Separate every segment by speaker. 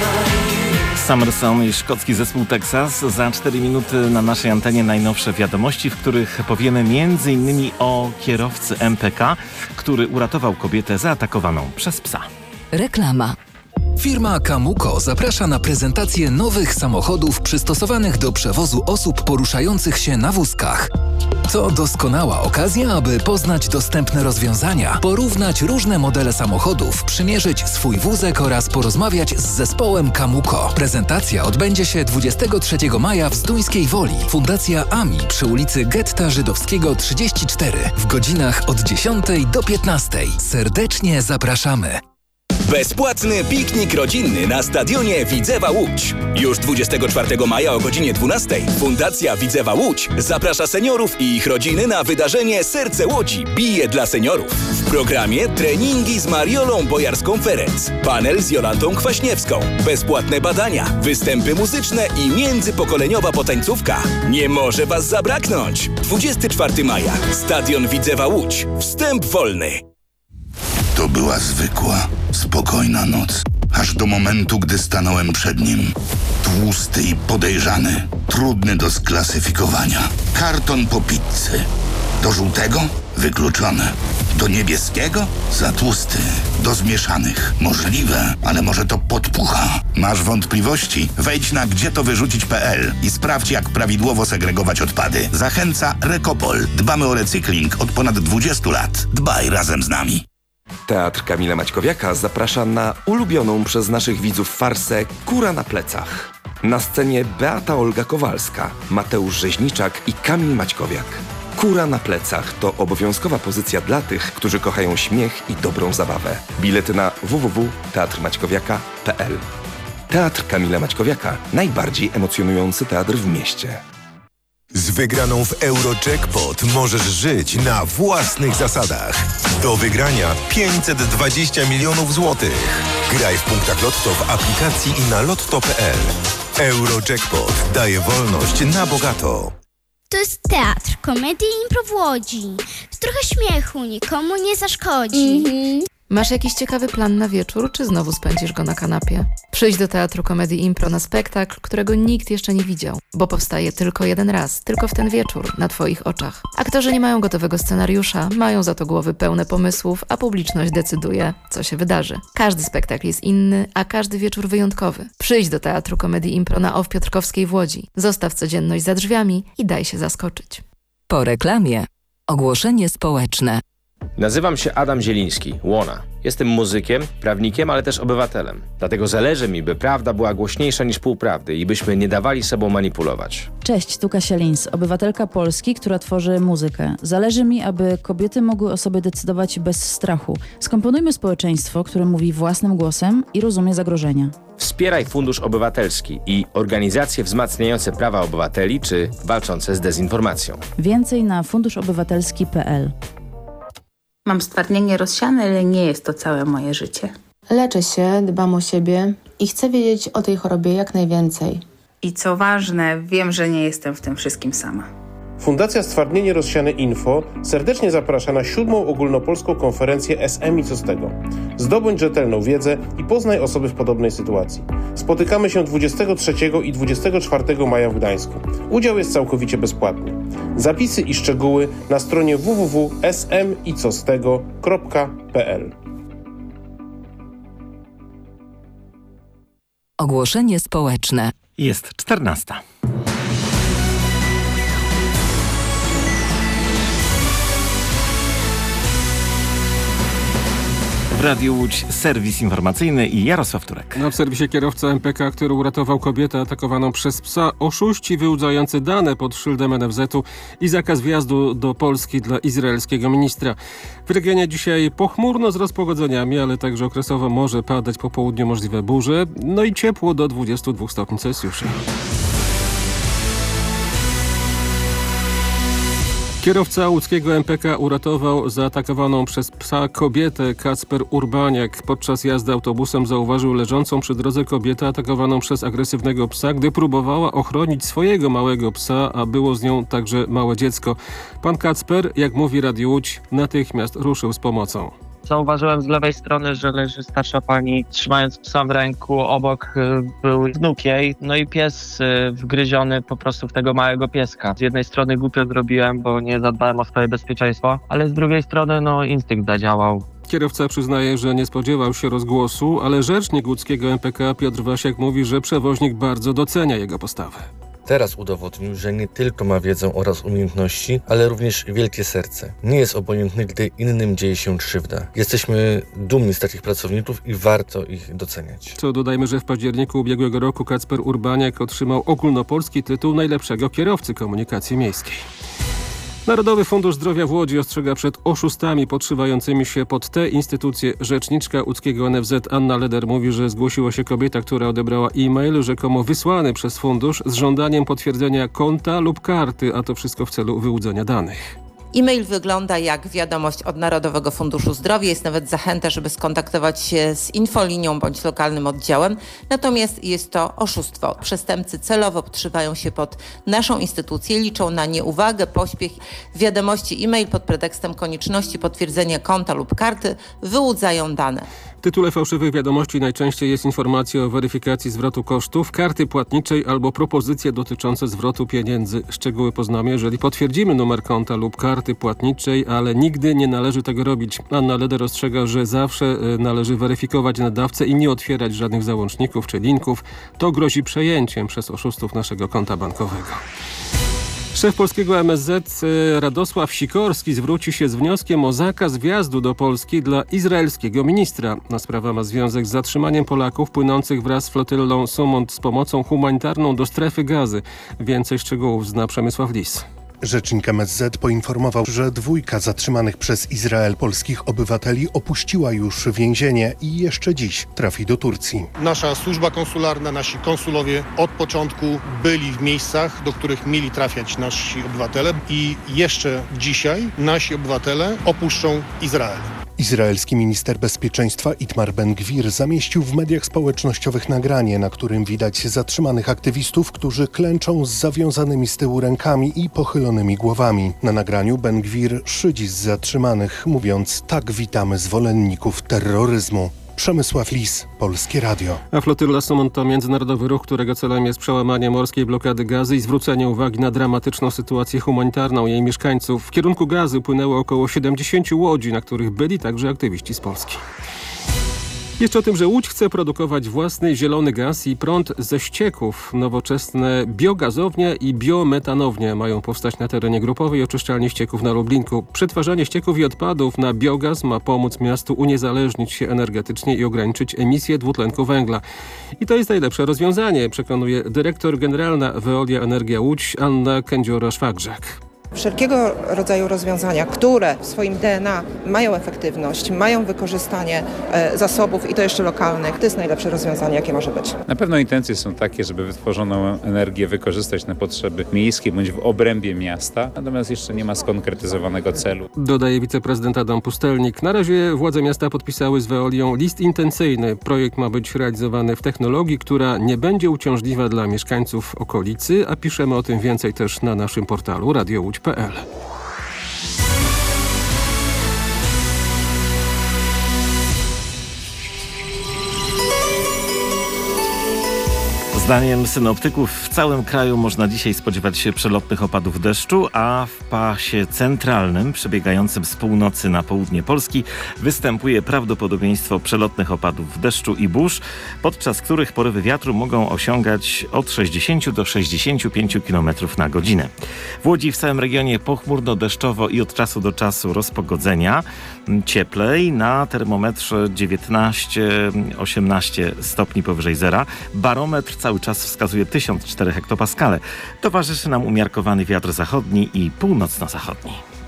Speaker 1: Summerson i szkocki zespół Texas. Za 4 minuty na naszej antenie najnowsze wiadomości, w których powiemy m.in. o kierowcy MPK, który uratował kobietę zaatakowaną przez psa.
Speaker 2: Reklama. Firma Kamuko zaprasza na prezentację nowych samochodów przystosowanych do przewozu osób poruszających się na wózkach. To doskonała okazja, aby poznać dostępne rozwiązania, porównać różne modele samochodów, przymierzyć swój wózek oraz porozmawiać z zespołem Kamuko. Prezentacja odbędzie się 23 maja w Zduńskiej Woli. Fundacja AMI przy ulicy Getta Żydowskiego 34 w godzinach od 10 do 15. Serdecznie zapraszamy.
Speaker 3: Bezpłatny piknik rodzinny na stadionie Widzewa Łódź. Już 24 maja o godzinie 12 Fundacja Widzewa Łódź zaprasza seniorów i ich rodziny na wydarzenie Serce Łodzi bije dla seniorów. W programie treningi z Mariolą Bojarską-Ferenc, panel z Jolantą Kwaśniewską, bezpłatne badania, występy muzyczne i międzypokoleniowa potańcówka. Nie może Was zabraknąć! 24 maja. Stadion Widzewa Łódź. Wstęp wolny.
Speaker 4: To była zwykła, spokojna noc. Aż do momentu, gdy stanąłem przed nim. Tłusty i podejrzany. Trudny do sklasyfikowania. Karton po pizzy. Do żółtego? Wykluczone. Do niebieskiego? Za tłusty. Do zmieszanych? Możliwe, ale może to podpucha. Masz wątpliwości? Wejdź na gdzietowyrzucić.pl i sprawdź, jak prawidłowo segregować odpady. Zachęca Rekopol. Dbamy o recykling od ponad 20 lat. Dbaj razem z nami.
Speaker 5: Teatr Kamila Maćkowiaka zaprasza na ulubioną przez naszych widzów farsę Kura na plecach. Na scenie Beata Olga Kowalska, Mateusz Rzeźniczak i Kamil Maćkowiak. Kura na plecach to obowiązkowa pozycja dla tych, którzy kochają śmiech i dobrą zabawę. Bilety na www.teatrmaćkowiaka.pl. Teatr Kamila Maćkowiaka. Najbardziej emocjonujący teatr w mieście.
Speaker 6: Z wygraną w Eurojackpot możesz żyć na własnych zasadach. Do wygrania 520 milionów złotych. Graj w punktach Lotto w aplikacji i na lotto.pl. Eurojackpot daje wolność na bogato.
Speaker 7: To jest teatr, komedia i impro w Łodzi. Trochę śmiechu nikomu nie zaszkodzi.
Speaker 8: Masz jakiś ciekawy plan na wieczór, czy znowu spędzisz go na kanapie? Przyjdź do Teatru Komedii Impro na spektakl, którego nikt jeszcze nie widział, bo powstaje tylko jeden raz, tylko w ten wieczór, na Twoich oczach. Aktorzy nie mają gotowego scenariusza, mają za to głowy pełne pomysłów, a publiczność decyduje, co się wydarzy. Każdy spektakl jest inny, a każdy wieczór wyjątkowy. Przyjdź do Teatru Komedii Impro na OFF Piotrkowskiej w Łodzi. Zostaw codzienność za drzwiami i daj się zaskoczyć.
Speaker 2: Po reklamie. Ogłoszenie społeczne.
Speaker 9: Nazywam się Adam Zieliński, Łona. Jestem muzykiem, prawnikiem, ale też obywatelem. Dlatego zależy mi, by prawda była głośniejsza niż półprawdy i byśmy nie dawali sobą manipulować.
Speaker 10: Cześć, tu Kasia Lins, obywatelka Polski, która tworzy muzykę. Zależy mi, aby kobiety mogły o sobie decydować bez strachu. Skomponujmy społeczeństwo, które mówi własnym głosem i rozumie zagrożenia.
Speaker 9: Wspieraj Fundusz Obywatelski i organizacje wzmacniające prawa obywateli czy walczące z dezinformacją.
Speaker 10: Więcej na funduszobywatelski.pl.
Speaker 11: Mam stwardnienie rozsiane, ale nie jest to całe moje życie.
Speaker 12: Leczę się, dbam o siebie i chcę wiedzieć o tej chorobie jak najwięcej.
Speaker 11: I co ważne, wiem, że nie jestem w tym wszystkim sama.
Speaker 13: Fundacja Stwardnienie Rozsiane Info serdecznie zaprasza na 7. ogólnopolską konferencję SM i co z tego. Zdobądź rzetelną wiedzę i poznaj osoby w podobnej sytuacji. Spotykamy się 23 i 24 maja w Gdańsku. Udział jest całkowicie bezpłatny. Zapisy i szczegóły na stronie www.smicostego.pl.
Speaker 2: Ogłoszenie społeczne.
Speaker 1: Jest 14. W Radiu Łódź serwis informacyjny i Jarosław Turek.
Speaker 14: W serwisie kierowca MPK, który uratował kobietę atakowaną przez psa, oszuści wyłudzający dane pod szyldem NFZ-u i zakaz wjazdu do Polski dla izraelskiego ministra. W regionie dzisiaj pochmurno z rozpogodzeniami, ale także okresowo może padać po południu możliwe burze, no i ciepło do 22 stopni Celsjusza. Kierowca łódzkiego MPK uratował zaatakowaną przez psa kobietę. Kacper Urbaniak podczas jazdy autobusem zauważył leżącą przy drodze kobietę atakowaną przez agresywnego psa, gdy próbowała ochronić swojego małego psa, a było z nią także małe dziecko. Pan Kacper, jak mówi Radio Łódź, natychmiast ruszył z pomocą.
Speaker 15: Zauważyłem z lewej strony, że leży starsza pani, trzymając psa w ręku. Obok był wnuk jej, no i pies wgryziony po prostu w tego małego pieska. Z jednej strony głupio zrobiłem, bo nie zadbałem o swoje bezpieczeństwo, ale z drugiej strony instynkt zadziałał.
Speaker 14: Kierowca przyznaje, że nie spodziewał się rozgłosu, ale rzecznik łódzkiego MPK Piotr Wasiak mówi, że przewoźnik bardzo docenia jego postawę.
Speaker 16: Teraz udowodnił, że nie tylko ma wiedzę oraz umiejętności, ale również wielkie serce. Nie jest obojętny, gdy innym dzieje się krzywda. Jesteśmy dumni z takich pracowników i warto ich doceniać.
Speaker 14: Co dodajmy, że w październiku ubiegłego roku Kacper Urbaniak otrzymał ogólnopolski tytuł najlepszego kierowcy komunikacji miejskiej. Narodowy Fundusz Zdrowia w Łodzi ostrzega przed oszustami podszywającymi się pod te instytucje. Rzeczniczka łódzkiego NFZ Anna Leder mówi, że zgłosiła się kobieta, która odebrała e-mail rzekomo wysłany przez fundusz z żądaniem potwierdzenia konta lub karty, a to wszystko w celu wyłudzenia danych.
Speaker 17: E-mail wygląda jak wiadomość od Narodowego Funduszu Zdrowia. Jest nawet zachęta, żeby skontaktować się z infolinią bądź lokalnym oddziałem. Natomiast jest to oszustwo. Przestępcy celowo podszywają się pod naszą instytucję, liczą na nieuwagę, pośpiech. W wiadomości e-mail pod pretekstem konieczności potwierdzenia konta lub karty wyłudzają dane.
Speaker 14: W tytule fałszywych wiadomości najczęściej jest informacja o weryfikacji zwrotu kosztów, karty płatniczej albo propozycje dotyczące zwrotu pieniędzy. Szczegóły poznamy, jeżeli potwierdzimy numer konta lub karty płatniczej, ale nigdy nie należy tego robić. Anna Leder ostrzega, że zawsze należy weryfikować nadawcę i nie otwierać żadnych załączników czy linków. To grozi przejęciem przez oszustów naszego konta bankowego. Szef polskiego MSZ Radosław Sikorski zwróci się z wnioskiem o zakaz wjazdu do Polski dla izraelskiego ministra. Sprawa ma związek z zatrzymaniem Polaków płynących wraz z flotyllą Sumont z pomocą humanitarną do strefy Gazy. Więcej szczegółów zna Przemysław Lis.
Speaker 18: Rzecznik MSZ poinformował, że 2 zatrzymanych przez Izrael polskich obywateli opuściła już więzienie i jeszcze dziś trafi do Turcji.
Speaker 19: Nasza służba konsularna, nasi konsulowie od początku byli w miejscach, do których mieli trafiać nasi obywatele i jeszcze dzisiaj nasi obywatele opuszczą Izrael.
Speaker 18: Izraelski minister bezpieczeństwa Itmar Ben-Gvir zamieścił w mediach społecznościowych nagranie, na którym widać zatrzymanych aktywistów, którzy klęczą z zawiązanymi z tyłu rękami i pochylonymi głowami. Na nagraniu Ben-Gvir szydzi z zatrzymanych, mówiąc: tak witamy zwolenników terroryzmu. Przemysław Lis, Polskie Radio.
Speaker 14: A flotylla Sumont to międzynarodowy ruch, którego celem jest przełamanie morskiej blokady Gazy i zwrócenie uwagi na dramatyczną sytuację humanitarną jej mieszkańców. W kierunku Gazy płynęło około 70 łodzi, na których byli także aktywiści z Polski. Jeszcze o tym, że Łódź chce produkować własny zielony gaz i prąd ze ścieków. Nowoczesne biogazownie i biometanownie mają powstać na terenie grupowej oczyszczalni ścieków na Lublinku. Przetwarzanie ścieków i odpadów na biogaz ma pomóc miastu uniezależnić się energetycznie i ograniczyć emisję dwutlenku węgla. I to jest najlepsze rozwiązanie, przekonuje dyrektor generalna Veolia Energia Łódź Anna Kędziora-Szwagrzak.
Speaker 20: Wszelkiego rodzaju rozwiązania, które w swoim DNA mają efektywność, mają wykorzystanie zasobów i to jeszcze lokalnych, to jest najlepsze rozwiązanie, jakie może być.
Speaker 21: Na pewno intencje są takie, żeby wytworzoną energię wykorzystać na potrzeby miejskie bądź w obrębie miasta, natomiast jeszcze nie ma skonkretyzowanego celu.
Speaker 14: Dodaje wiceprezydent Adam Pustelnik. Na razie władze miasta podpisały z Veolią list intencyjny. Projekt ma być realizowany w technologii, która nie będzie uciążliwa dla mieszkańców okolicy, a piszemy o tym więcej też na naszym portalu radiołódź.pl.
Speaker 1: Zdaniem synoptyków w całym kraju można dzisiaj spodziewać się przelotnych opadów deszczu, a w pasie centralnym przebiegającym z północy na południe Polski występuje prawdopodobieństwo przelotnych opadów deszczu i burz, podczas których porywy wiatru mogą osiągać od 60 do 65 km na godzinę. W Łodzi w całym regionie pochmurno, deszczowo i od czasu do czasu rozpogodzenia. Cieplej, na termometrze 19-18 stopni powyżej zera. Barometr cały czas wskazuje 1004 hektopaskale. Towarzyszy nam umiarkowany wiatr zachodni i północno-zachodni.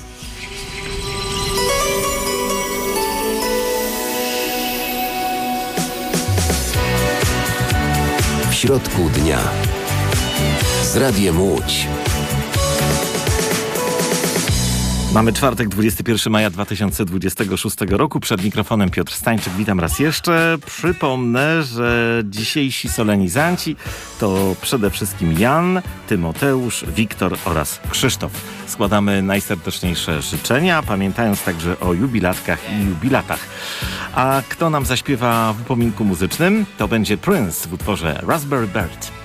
Speaker 22: W środku dnia z Radiem Łódź.
Speaker 1: Mamy czwartek, 21 maja 2026 roku. Przed mikrofonem Piotr Stańczyk. Witam raz jeszcze. Przypomnę, że dzisiejsi solenizanci to przede wszystkim Jan, Tymoteusz, Wiktor oraz Krzysztof. Składamy najserdeczniejsze życzenia, pamiętając także o jubilatkach i jubilatach. A kto nam zaśpiewa w upominku muzycznym? To będzie Prince w utworze Raspberry Bird.